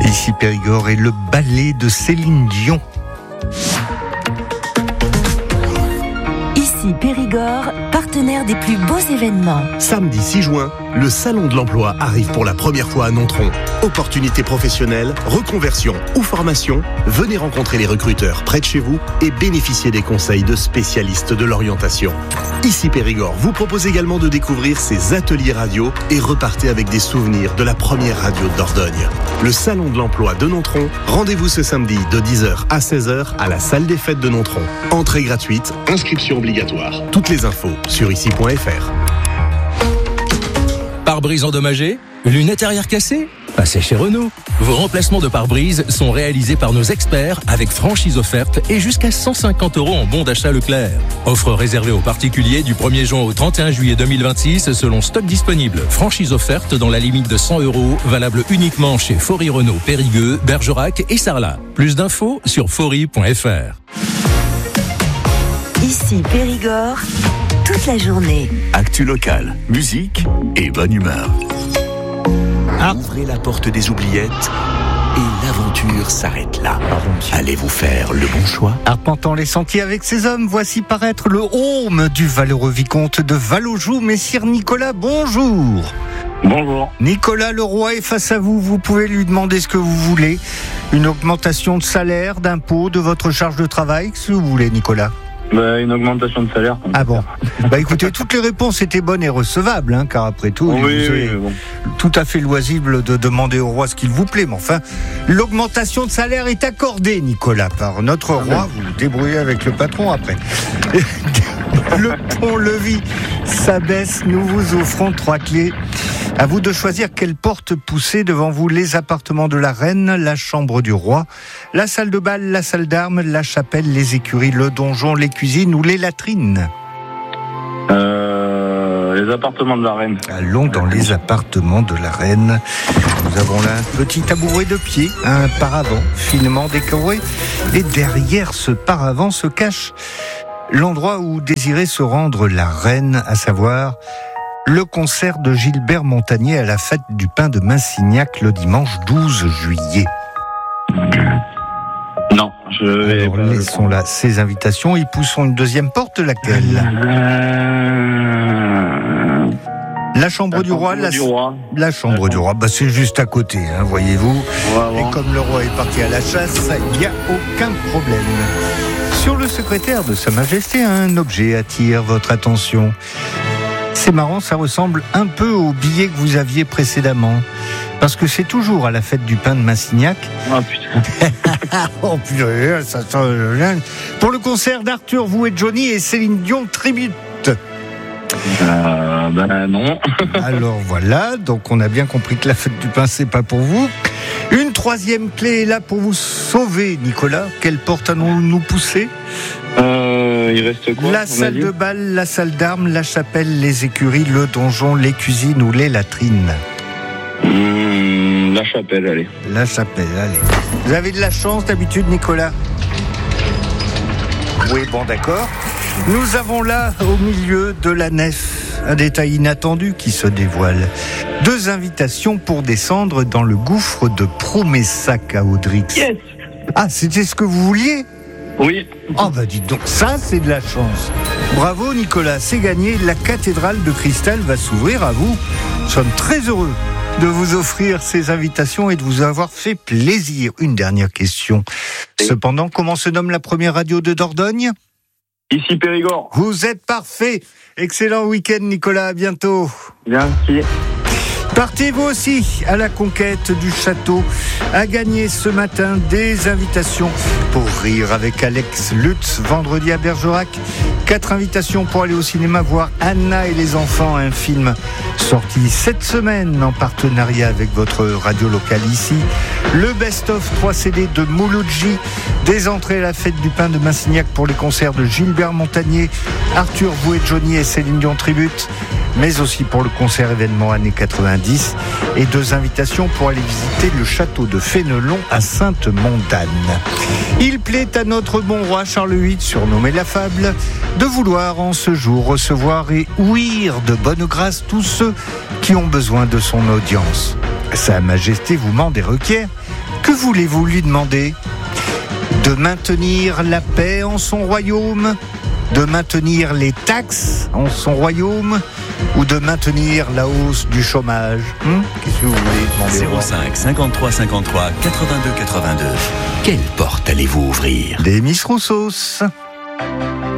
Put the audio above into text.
Ici Périgord et le ballet de Céline Dion. Ici Périgord, partenaire des plus beaux événements. Samedi 6 juin, le Salon de l'Emploi arrive pour la première fois à Nontron. Opportunités professionnelles, reconversion ou formation, venez rencontrer les recruteurs près de chez vous et bénéficiez des conseils de spécialistes de l'orientation. Ici Périgord vous propose également de découvrir ses ateliers radio et repartez avec des souvenirs de la première radio de Dordogne. Le Salon de l'Emploi de Nontron, rendez-vous ce samedi de 10h à 16h à la salle des fêtes de Nontron. Entrée gratuite, inscription obligatoire. Toutes les infos sur ici.fr. Pare-brise endommagé? Lunettes arrière cassées? Passez chez Renault. Vos remplacements de pare-brise sont réalisés par nos experts avec franchise offerte et jusqu'à 150 € en bon d'achat Leclerc. Offre réservée aux particuliers du 1er juin au 31 juillet 2026 selon stock disponible. Franchise offerte dans la limite de 100 €, valable uniquement chez Faury Renault, Périgueux, Bergerac et Sarlat. Plus d'infos sur faury.fr. Ici Périgord, toute la journée. Actu locale, musique et bonne humeur. Ouvrez la porte des oubliettes et l'aventure s'arrête là. Allez-vous faire le bon choix? Arpentant les sentiers avec ses hommes, voici paraître le home du valeureux vicomte de Vallaujoux, Messire Nicolas, bonjour. Bonjour. Nicolas Leroy est face à vous, vous pouvez lui demander ce que vous voulez. Une augmentation de salaire, d'impôts, de votre charge de travail, ce que vous voulez Nicolas. Une augmentation de salaire. Ah bon. Écoutez, toutes les réponses étaient bonnes et recevables, car après tout, bon. Tout à fait loisible de demander au roi ce qu'il vous plaît. Mais enfin, l'augmentation de salaire est accordée, Nicolas, par notre roi. Vous vous débrouillez avec le patron après. Le pont-levis s'abaisse. Nous vous offrons 3 clés. À vous de choisir quelle porte pousser devant vous: les appartements de la reine, la chambre du roi, la salle de bal, la salle d'armes, la chapelle, les écuries, le donjon, les cuisines ou les latrines. Les appartements de la reine. Allons dans les appartements de la reine. Nous avons là un petit tabouret de pied, un paravent finement décoré. Et derrière ce paravent se cache l'endroit où désirait se rendre la reine, à savoir le concert de Gilbert Montagné à la fête du pain de Massignac le dimanche 12 juillet. Non, je vais Alors, pas. laissons là ces invitations et poussons une deuxième porte, laquelle? La chambre du roi. La chambre du roi, c'est juste à côté, voyez-vous. Et comme le roi est parti à la chasse, il n'y a aucun problème. Sur le secrétaire de Sa Majesté, un objet attire votre attention. C'est marrant, ça ressemble un peu au billet que vous aviez précédemment. Parce que c'est toujours à la fête du pain de Massignac. Oh putain. Oh putain, ça sent bien. Pour le concert d'Arthur, vous et Johnny et Céline Dion Tribute. Non. Alors voilà, donc on a bien compris que la fête du pain, c'est pas pour vous. Une 3e clé est là pour vous sauver, Nicolas. Quelle porte allons-nous pousser? Il reste quoi? La salle de bal, la salle d'armes, la chapelle, les écuries, le donjon, les cuisines ou les latrines. La chapelle, allez. La chapelle, allez. Vous avez de la chance d'habitude, Nicolas? Oui, bon, d'accord. Nous avons là, au milieu de la nef, un détail inattendu qui se dévoile. 2 invitations pour descendre dans le gouffre de Promessac à Audrix. Yes. Ah, c'était ce que vous vouliez? Oui. Oh dites donc, ça c'est de la chance. Bravo Nicolas, c'est gagné. La cathédrale de cristal va s'ouvrir à vous. Nous sommes très heureux de vous offrir ces invitations et de vous avoir fait plaisir. Une dernière question. Cependant, comment se nomme la première radio de Dordogne? Ici Périgord. Vous êtes parfait. Excellent week-end Nicolas, à bientôt. Merci. Partez vous aussi à la conquête du château, à gagner ce matin des invitations pour rire avec Alex Lutz, vendredi à Bergerac. 4 invitations pour aller au cinéma voir Anna et les enfants, un film sorti cette semaine en partenariat avec votre radio locale ici. Le best-of 3 CD de Mouloudji, des entrées à la fête du pain de Massignac pour les concerts de Gilbert Montagné, Arthur Vous et Johnny et Céline Dion Tribute, mais aussi pour le concert événement années 90 et 2 invitations pour aller visiter le château de Fénelon à Sainte-Mondane. Il plaît à notre bon roi Charles VIII, surnommé la Fable, de vouloir en ce jour recevoir et ouïr de bonne grâce tous ceux qui ont besoin de son audience. Sa Majesté vous ment des requiers Que voulez-vous lui demander ? De maintenir la paix en son royaume ? De maintenir les taxes en son royaume ? Ou de maintenir la hausse du chômage ? Qu'est-ce que vous voulez demander ? 05 53 53 82 82. Quelle porte allez-vous ouvrir ? Des Miss Roussos.